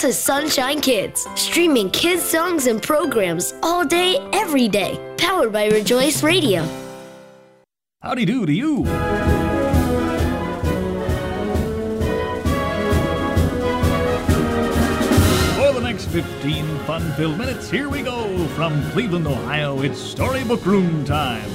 is Sunshine Kids, streaming kids songs and programs all day, every day. Powered by Rejoice Radio. Howdy do to you. For the next 15 fun-filled minutes, here we go. From Cleveland, Ohio, it's Storybook Room time.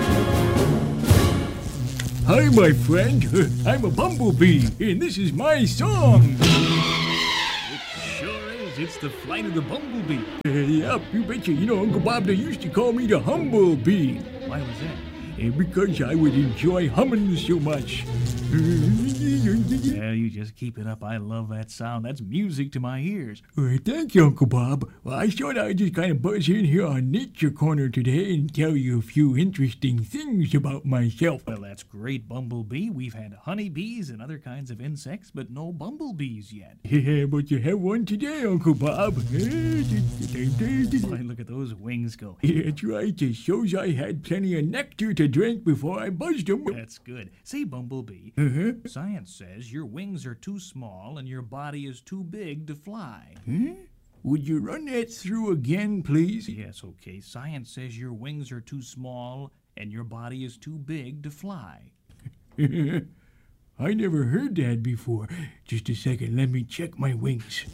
Hi, my friend. I'm a bumblebee, and this is my song. It sure is. It's the flight of the bumblebee. Yep, you betcha. You know, Uncle Bob, they used to call me the humble bee. Why was that? Because I would enjoy humming so much. Yeah, you just keep it up. I love that sound. That's music to my ears. Thank you, Uncle Bob. Well, I thought I'd just kind of buzz in here on Nature Corner today and tell you a few interesting things about myself. Well, that's great, Bumblebee. We've had honeybees and other kinds of insects, but no bumblebees yet. Yeah, but you have one today, Uncle Bob. Boy, look at those wings go. That's right. It shows I had plenty of nectar to drink before I buzzed them. That's good. Say, Bumblebee, science says your wings are too small and your body is too big to fly. Would you run that through again, please? Yes, okay. Science says your wings are too small and your body is too big to fly. I never heard that before. Just a second, let me check my wings.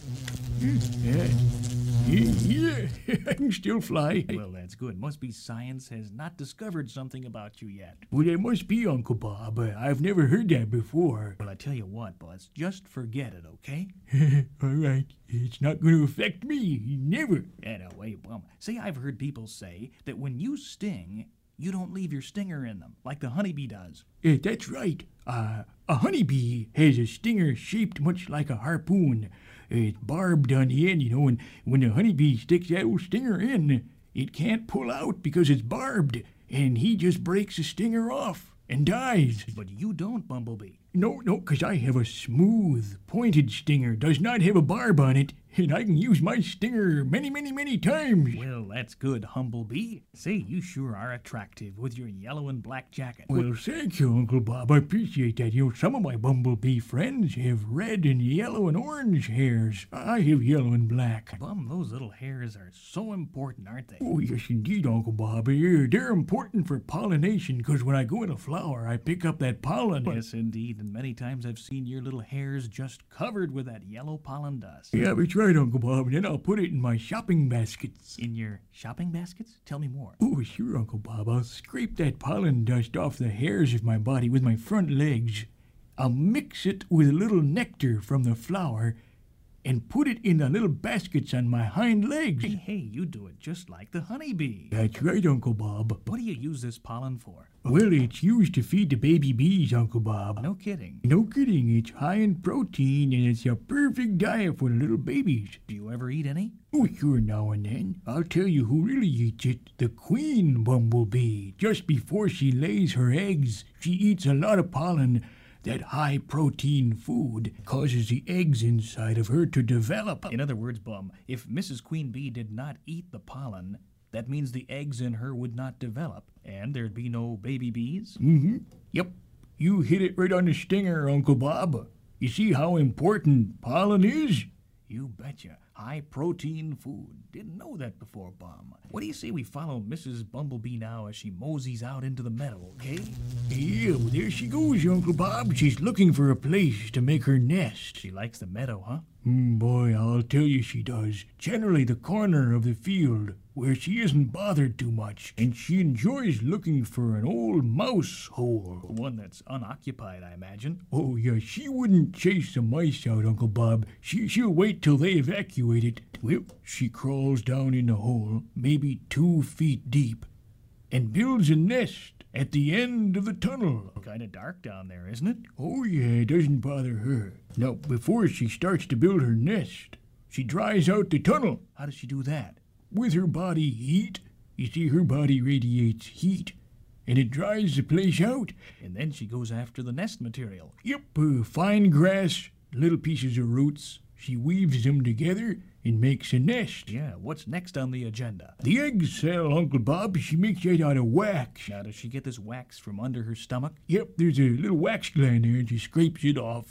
Yeah, I can still fly. Well, that's good. Must be science has not discovered something about you yet. Well, that must be, Uncle Bob. I've never heard that before. Well, I tell you what, Buzz, just forget it, okay? All right, it's not going to affect me. Never. Anyway, say I've heard people say that when you sting, you don't leave your stinger in them, like the honeybee does. That's right. A honeybee has a stinger shaped much like a harpoon. It's barbed on the end, you know, and when the honeybee sticks that old stinger in, it can't pull out because it's barbed, and he just breaks the stinger off and dies. But you don't, Bumblebee. No, 'cause I have a smooth, pointed stinger, does not have a barb on it, and I can use my stinger many, many, many times. Well, that's good, Humblebee. Say, you sure are attractive with your yellow and black jacket. Well, thank you, Uncle Bob. I appreciate that. You know, some of my bumblebee friends have red and yellow and orange hairs. I have yellow and black. Bum, those little hairs are so important, aren't they? Oh, yes, indeed, Uncle Bob. They're important for pollination, because when I go in a flower, I pick up that pollen. Yes, indeed, and many times I've seen your little hairs just covered with that yellow pollen dust. Yeah, that's right, Uncle Bob, and then I'll put it in my shopping baskets. In your shopping baskets? Tell me more. Oh, sure, Uncle Bob. I'll scrape that pollen dust off the hairs of my body with my front legs. I'll mix it with a little nectar from the flower and put it in the little baskets on my hind legs. Hey, you do it just like the honeybee. That's right, Uncle Bob. What do you use this pollen for? Well, it's used to feed the baby bees, Uncle Bob. No kidding. No kidding. It's high in protein, and it's a perfect diet for the little babies. Do you ever eat any? Oh, sure, now and then. I'll tell you who really eats it. The queen bumblebee. Just before she lays her eggs, she eats a lot of pollen. That high-protein food causes the eggs inside of her to develop. In other words, Bum, if Mrs. Queen Bee did not eat the pollen, that means the eggs in her would not develop, and there'd be no baby bees? Yep. You hit it right on the stinger, Uncle Bob. You see how important pollen is? You betcha. High-protein food. Didn't know that before, Bum. What do you say we follow Mrs. Bumblebee now as she moseys out into the meadow, okay? Yeah, well, there she goes, Uncle Bob. She's looking for a place to make her nest. She likes the meadow, huh? Boy, I'll tell you she does. Generally the corner of the field, where she isn't bothered too much, and she enjoys looking for an old mouse hole. One that's unoccupied, I imagine. Oh, yeah, she wouldn't chase the mice out, Uncle Bob. She'll wait till they evacuate it. Well, she crawls down in the hole, maybe 2 feet deep, and builds a nest at the end of the tunnel. Kinda dark down there, isn't it? Oh, yeah, it doesn't bother her. Now, before she starts to build her nest, she dries out the tunnel. How does she do that? With her body heat. You see, her body radiates heat, and it dries the place out. And then she goes after the nest material. Yep, fine grass, little pieces of roots. She weaves them together and makes a nest. Yeah, what's next on the agenda? The egg cell, Uncle Bob. She makes that out of wax. Now, does she get this wax from under her stomach? Yep, there's a little wax gland there, and she scrapes it off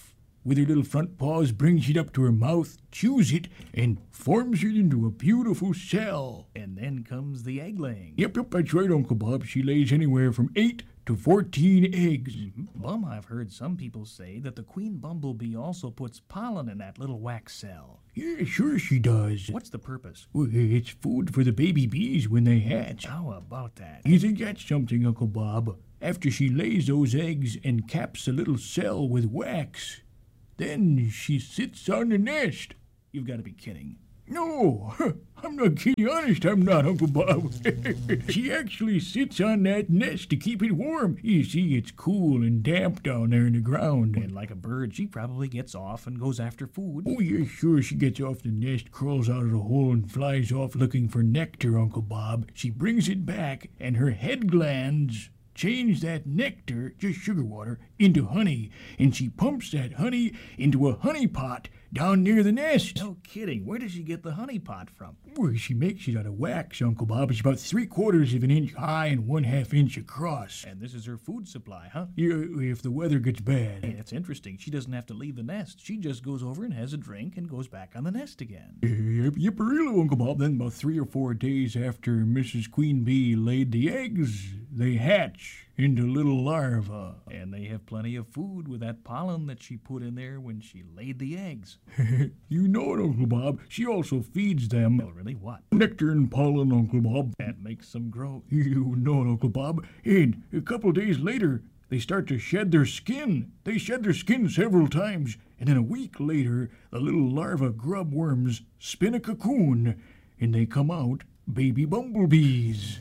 with her little front paws, brings it up to her mouth, chews it, and forms it into a beautiful cell. And then comes the egg laying. Yep, that's right, Uncle Bob. She lays anywhere from 8 to 14 eggs. Bum, I've heard some people say that the queen bumblebee also puts pollen in that little wax cell. Yeah, sure she does. What's the purpose? Well, it's food for the baby bees when they hatch. How about that? You think that's something, Uncle Bob? After she lays those eggs and caps the little cell with wax, then she sits on the nest. You've got to be kidding. No, I'm not kidding. Honest, I'm not, Uncle Bob. She actually sits on that nest to keep it warm. You see, it's cool and damp down there in the ground. And like a bird, she probably gets off and goes after food. Oh, yeah, sure. She gets off the nest, crawls out of the hole, and flies off looking for nectar, Uncle Bob. She brings it back, and her head glands change that nectar, just sugar water, into honey, and she pumps that honey into a honey pot down near the nest. No kidding. Where does she get the honey pot from? Well, she makes it out of wax, Uncle Bob. It's about 3/4 of an inch high and 1/2 inch across. And this is her food supply, huh? Yeah, if the weather gets bad. Hey, that's interesting. She doesn't have to leave the nest. She just goes over and has a drink and goes back on the nest again. Yipperillo, Uncle Bob. Then about 3 or 4 days after Mrs. Queen Bee laid the eggs, they hatch into little larvae. And they have plenty of food with that pollen that she put in there when she laid the eggs. You know it, Uncle Bob. She also feeds them Well, really, what? nectar and pollen, Uncle Bob. That makes them grow. You know it, Uncle Bob. And a couple days later, they start to shed their skin. They shed their skin several times. And then a week later, the little larva grub worms spin a cocoon. And they come out baby bumblebees.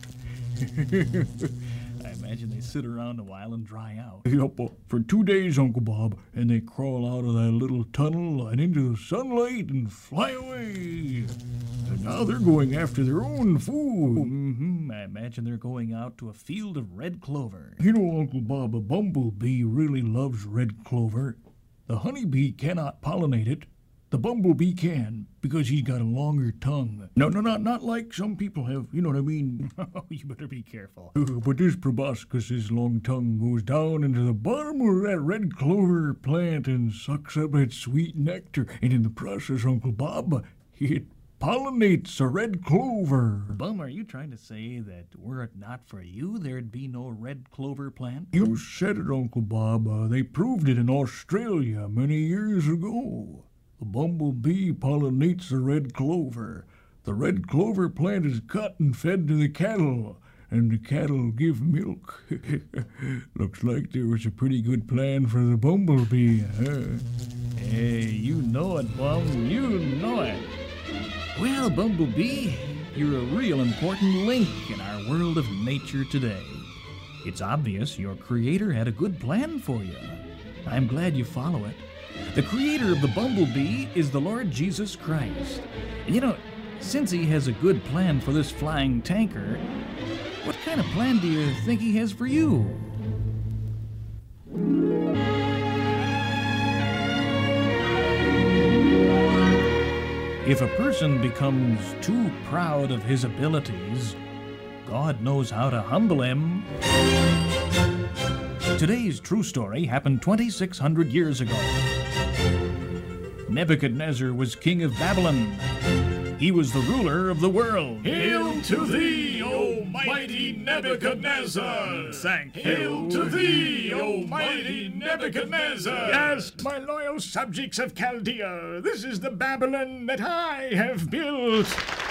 I imagine they sit around a while and dry out. Yup, for 2 days, Uncle Bob, and they crawl out of that little tunnel and into the sunlight and fly away. And now they're going after their own food. I imagine they're going out to a field of red clover. You know, Uncle Bob, a bumblebee really loves red clover. The honeybee cannot pollinate it. The bumblebee can, because he's got a longer tongue. No, not like some people have, you know what I mean? Oh, you better be careful. But this proboscis' long tongue goes down into the bottom of that red clover plant and sucks up that sweet nectar. And in the process, Uncle Bob, it pollinates the red clover. Bum, are you trying to say that were it not for you, there'd be no red clover plant? You said it, Uncle Bob. They proved it in Australia many years ago. The bumblebee pollinates the red clover. The red clover plant is cut and fed to the cattle, and the cattle give milk. Looks like there was a pretty good plan for the bumblebee, huh? Hey, you know it, Bum. You know it. Well, Bumblebee, you're a real important link in our world of nature today. It's obvious your creator had a good plan for you. I'm glad you follow it. The creator of the bumblebee is the Lord Jesus Christ. And you know, since he has a good plan for this flying tanker, what kind of plan do you think he has for you? If a person becomes too proud of his abilities, God knows how to humble him. Today's true story happened 2,600 years ago. Nebuchadnezzar was king of Babylon. He was the ruler of the world. Hail to thee, O mighty Nebuchadnezzar! Hail to thee, O mighty Nebuchadnezzar! Yes, my loyal subjects of Chaldea, this is the Babylon that I have built.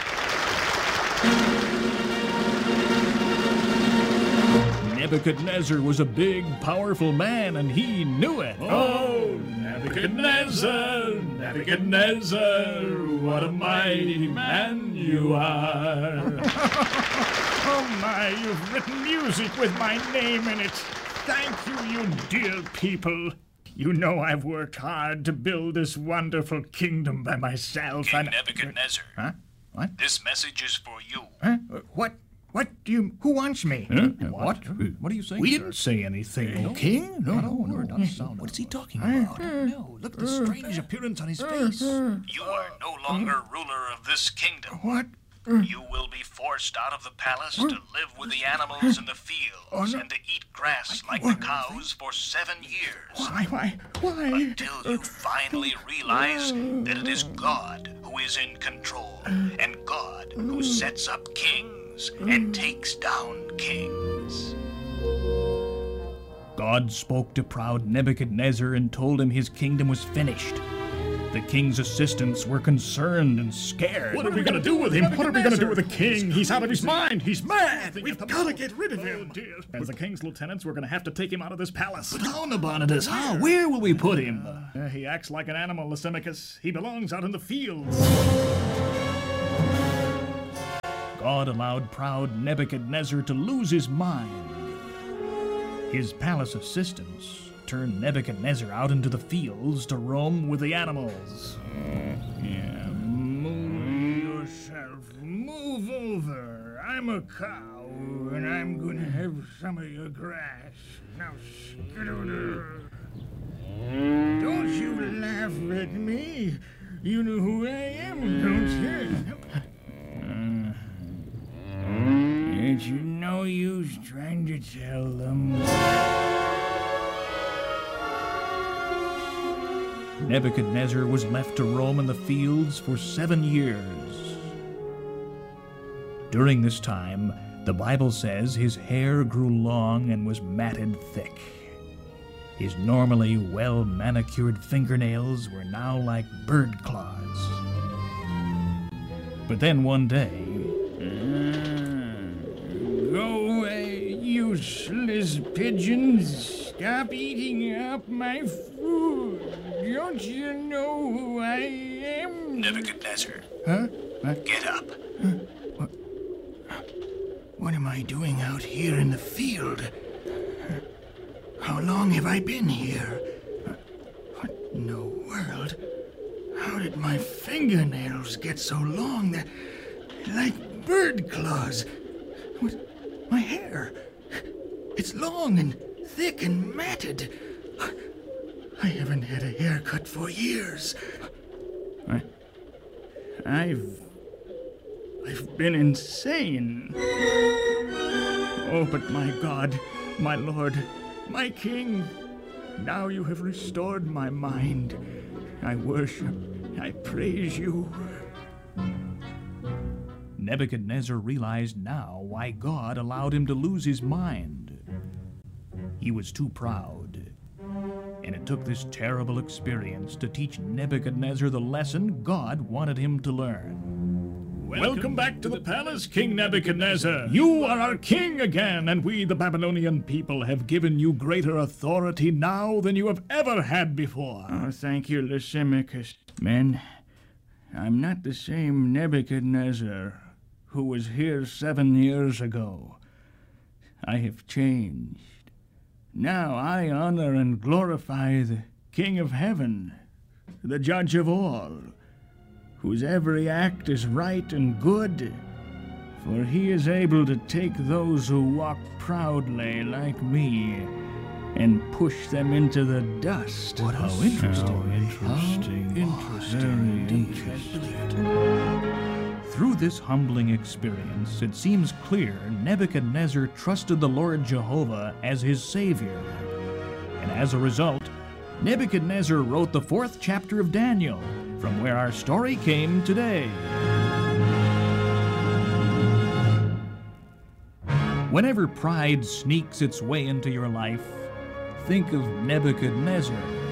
Nebuchadnezzar was a big, powerful man, and he knew it. Oh, Nebuchadnezzar, Nebuchadnezzar, what a mighty man you are! Oh my, you've written music with my name in it. Thank you, you dear people. You know I've worked hard to build this wonderful kingdom by myself. King Nebuchadnezzar. Huh? What? This message is for you. Huh? What? What do you... Who wants me? What? What are you saying, We sir? didn't say anything, King. No. Not sound. What is he talking about? No, look at the strange appearance on his face. You are no longer ruler of this kingdom. What? You will be forced out of the palace to live with the animals in the fields and to eat grass like the cows for 7 years. Why? Until you finally realize that it is God who is in control, and God who sets up kings and takes down kings. God spoke to proud Nebuchadnezzar and told him his kingdom was finished. The king's assistants were concerned and scared. What are we going to do with him? What are we going to do with the king? He's out of his mind. He's mad. We've got to get rid of him. As the king's lieutenants, we're going to have to take him out of this palace. But how, Nabonidus? How? Where will we put him? He acts like an animal, Lysimachus. He belongs out in the fields. God allowed proud Nebuchadnezzar to lose his mind. His palace assistants turned Nebuchadnezzar out into the fields to roam with the animals. Yeah, move yourself. Move over. I'm a cow, and I'm gonna have some of your grass. Now skedaddle. Don't you laugh at me. You know who I am, don't you? It's no use trying to tell them. Nebuchadnezzar was left to roam in the fields for 7 years. During this time, the Bible says his hair grew long and was matted thick. His normally well-manicured fingernails were now like bird claws. But then one day... Go away, useless pigeons. Stop eating up my food. Don't you know who I am? Nebuchadnezzar, Huh? What? get up. What am I doing out here in the field? How long have I been here? What in the world? How did my fingernails get so long? They're like bird claws. What? My hair. It's long and thick and matted. I haven't had a haircut for years. I've been insane. Oh, but my God, my Lord, my King, now you have restored my mind. I worship, I praise you. Nebuchadnezzar realized now why God allowed him to lose his mind. He was too proud. And it took this terrible experience to teach Nebuchadnezzar the lesson God wanted him to learn. Welcome back to the palace, King Nebuchadnezzar. You are our king again, and we, the Babylonian people, have given you greater authority now than you have ever had before. Oh, thank you, Lysimachus. Men, I'm not the same Nebuchadnezzar who was here 7 years ago. I have changed. Now I honor and glorify the King of Heaven, the Judge of all, whose every act is right and good, for he is able to take those who walk proudly like me and push them into the dust. What How interesting. Very interesting. Through this humbling experience, it seems clear Nebuchadnezzar trusted the Lord Jehovah as his Savior. And as a result, Nebuchadnezzar wrote the 4th chapter of Daniel, from where our story came today. Whenever pride sneaks its way into your life, think of Nebuchadnezzar.